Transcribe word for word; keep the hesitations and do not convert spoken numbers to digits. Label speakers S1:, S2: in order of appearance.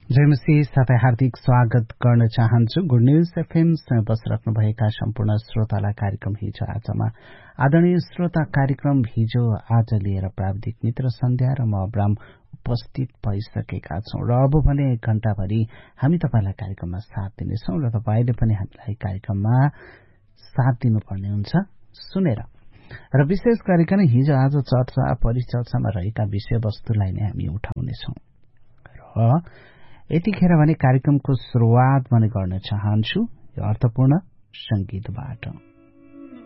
S1: जयमसी साथै हार्दिक स्वागत गर्न चाहन्छु। गुड न्यूज एफएम सँग बसिराख्नुभएका सम्पूर्ण श्रोतालाई कार्यक्रम हिजो आजमा। आदरणीय श्रोता, कार्यक्रम हिजो आज लिएर प्राविधिक मित्र सन्ध्या र म अब्राम उपस्थित भइसकेका छौं र अब भने एक घण्टाभरि हामी तपाईलाई कार्यक्रममा साथ दिनेछौं र तपाईले पनि हामीलाई कार्यक्रममा साथ दिनुपर्ने हुन्छ सुनेर। र विशेष गरिकन हिजो आज चर्चा परिचर्चामा रहेका विषयवस्तुलाई नै हामी उठाउनेछौं र यतिखेर भने कार्यक्रमको शुरूआत भने गर्न चाहन्छु यो अर्थपूर्ण संगीतबाट।